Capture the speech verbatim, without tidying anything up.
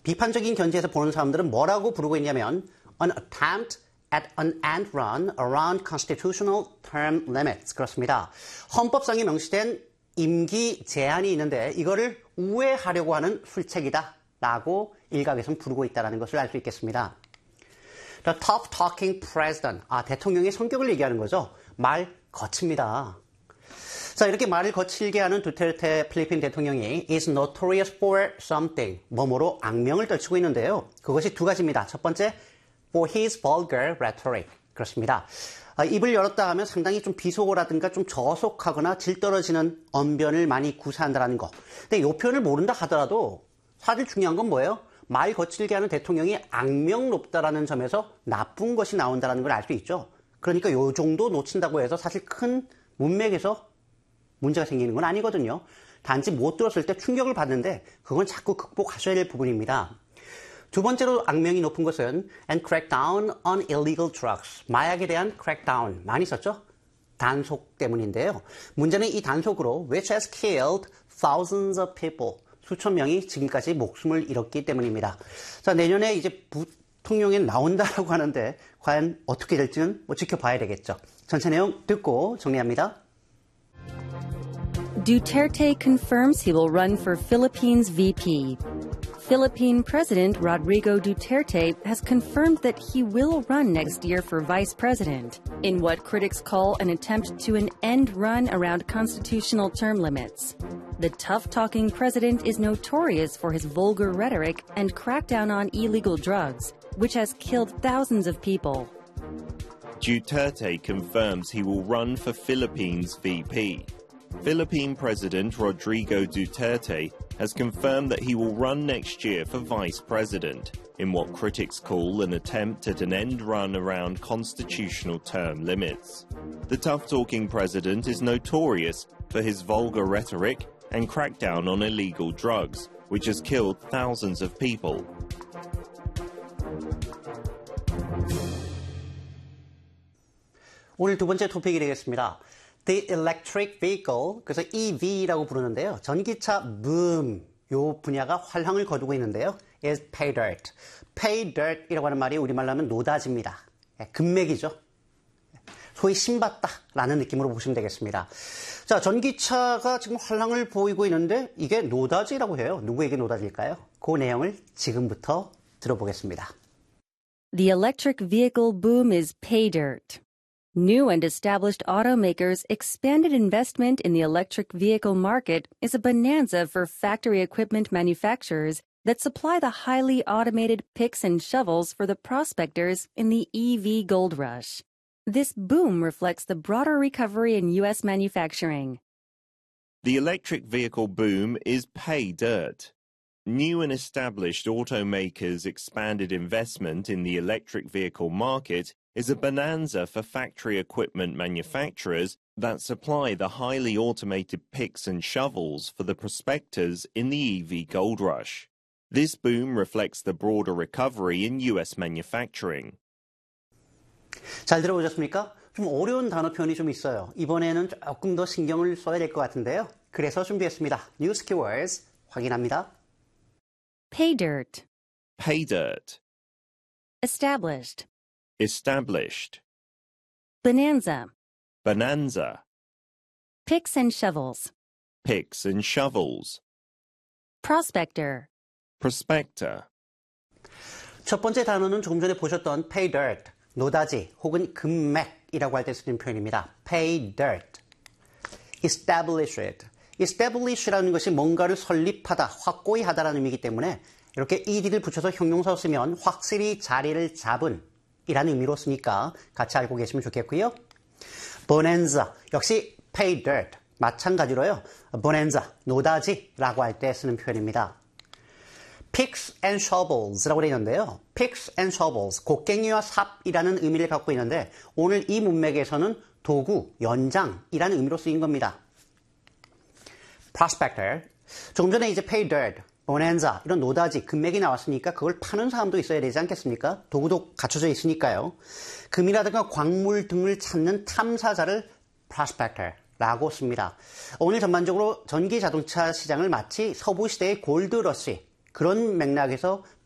비판적인 견지에서 보는 사람들은 뭐라고 부르고 있냐면 an attempt at an end run around constitutional term limits. 그렇습니다. 헌법상에 명시된 임기 제한이 있는데 이거를 우회하려고 하는 술책이다 라고 일각에서는 부르고 있다는 것을 알 수 있겠습니다. The tough talking president. 아, 대통령의 성격을 얘기하는 거죠. 말 거칩니다. 자, 이렇게 말을 거칠게 하는 두테르테 필리핀 대통령이 is notorious for something. 뭐뭐로 악명을 떨치고 있는데요. 그것이 두 가지입니다. 첫 번째, for his vulgar rhetoric. 그렇습니다. 아, 입을 열었다 하면 상당히 좀 비속어라든가 좀 저속하거나 질 떨어지는 언변을 많이 구사한다는 거. 근데 이 표현을 모른다 하더라도 사실 중요한 건 뭐예요? 말 거칠게 하는 대통령이 악명 높다라는 점에서 나쁜 것이 나온다는 걸 알 수 있죠. 그러니까 요 정도 놓친다고 해서 사실 큰 문맥에서 문제가 생기는 건 아니거든요. 단지 못 들었을 때 충격을 받는데 그건 자꾸 극복하셔야 될 부분입니다. 두 번째로 악명이 높은 것은 and crack down on illegal drugs. 마약에 대한 crack down 많이 썼죠? 단속 때문인데요. 문제는 이 단속으로 which has killed thousands of people. 수천 명이 지금까지 목숨을 잃었기 때문입니다. 자, 내년에 이제 부통령에 나온다라고 하는데 과연 어떻게 될지는 뭐 지켜봐야 되겠죠. 전체 내용 듣고 정리합니다. Duterte confirms he will run for Philippines V P. Philippine President Rodrigo Duterte has confirmed that he will run next year for vice president in what critics call an attempt to an end run around constitutional term limits. The tough-talking president is notorious for his vulgar rhetoric and crackdown on illegal drugs, which has killed thousands of people. Duterte confirms he will run for Philippines V P. Philippine President Rodrigo Duterte has confirmed that he will run next year for vice president in what critics call an attempt at an end run around constitutional term limits. The tough-talking president is notorious for his vulgar rhetoric and crackdown on illegal drugs, which has killed thousands of people. 오늘 두 번째 토픽이 되겠습니다. The electric vehicle, 그래서 이브이라고 부르는데요. 전기차 boom, 요 분야가 활황을 거두고 있는데요. is pay dirt. pay dirt이라고 하는 말이 우리말로 하면 노다지입니다. 금맥이죠. 소위 신받다라는 느낌으로 보시면 되겠습니다. 자, 전기차가 지금 활황을 보이고 있는데 이게 노다지라고 해요. 누구에게 노다지일까요? 그 내용을 지금부터 들어보겠습니다. The electric vehicle boom is pay dirt. New and established automakers' expanded investment in the electric vehicle market is a bonanza for factory equipment manufacturers that supply the highly automated picks and shovels for the prospectors in the E V gold rush. This boom reflects the broader recovery in U S manufacturing. The electric vehicle boom is pay dirt. New and established automakers' expanded investment in the electric vehicle market is a bonanza for factory equipment manufacturers that supply the highly automated picks and shovels for the prospectors in the E V gold rush. This boom reflects the broader recovery in U S manufacturing. 잘 들어보셨습니까? 좀 어려운 단어 표현이 좀 있어요. 이번에는 조금 더 신경을 써야 될 것 같은데요. 그래서 준비했습니다. News Keywords 확인합니다. Pay dirt. Pay dirt. Established. Established. Bonanza. Bonanza. Picks and shovels. Picks and shovels. Prospector. Prospector. 첫 번째 단어는 조금 전에 보셨던 pay dirt, 노다지 혹은 금맥이라고 할 때 쓰는 표현입니다. pay dirt. established. establish라는 것이 뭔가를 설립하다, 확고히 하다라는 의미이기 때문에 이렇게 ed를 붙여서 형용사로 쓰면 확실히 자리를 잡은 이라는 의미로 쓰니까 같이 알고 계시면 좋겠고요. bonanza 역시 pay dirt 마찬가지로요. bonanza 노다지라고 할 때 쓰는 표현입니다. picks and shovels라고 되어 있는데요. picks and shovels 곡괭이와 삽이라는 의미를 갖고 있는데 오늘 이 문맥에서는 도구, 연장이라는 의미로 쓰인 겁니다. prospector 조금 전에 이제 pay dirt bonanza 이런 노다지, 금맥이 나왔으니까 그걸 파는 사람도 있어야 되지 않겠습니까? 도구도 갖춰져 있으니까요. 금이라든가 광물 등을 찾는 탐사자를 prospector라고 씁니다. 오늘 전반적으로 전기 자동차 시장을 마치 서부 시대의 골드러시 그런 맥락에서